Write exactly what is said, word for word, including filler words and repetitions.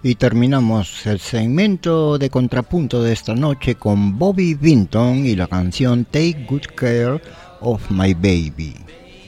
Y terminamos el segmento de contrapunto de esta noche con Bobby Vinton y la canción Take Good Care of My Baby.